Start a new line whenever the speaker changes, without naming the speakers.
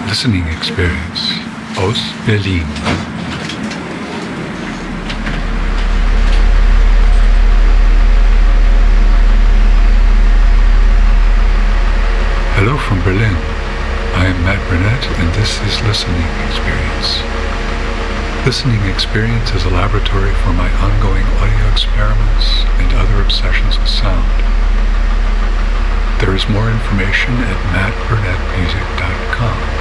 Listening Experience aus Berlin. Hello from Berlin. I am Matt Burnett, and this is Listening Experience. Listening Experience is a laboratory for my ongoing audio experiments and other obsessions with sound. There is more information at mattburnettmusic.com.